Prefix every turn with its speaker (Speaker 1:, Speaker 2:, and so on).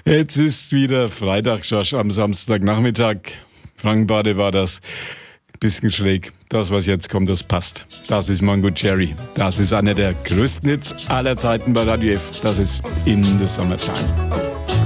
Speaker 1: Jetzt ist wieder Freitag, Josh, am Samstagnachmittag. Frankenbade war das. Bisschen schräg. Das, was jetzt kommt, das passt. Das ist Mango Cherry. Das ist einer der größten Hits aller Zeiten bei Radio F. Das ist In the Summertime.